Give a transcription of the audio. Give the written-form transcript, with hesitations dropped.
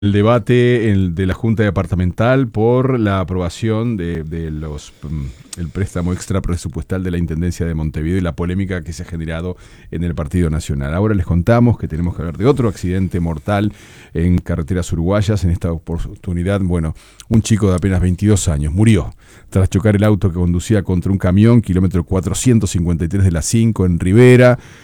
El debate de la Junta Departamental por la aprobación el préstamo extra presupuestal de la Intendencia de Montevideo y la polémica que se ha generado en el Partido Nacional. Ahora les contamos que tenemos que hablar de otro accidente mortal en carreteras uruguayas. En esta oportunidad, un chico de apenas 22 años murió tras chocar el auto que conducía contra un camión, kilómetro 453 de la 5 en Rivera.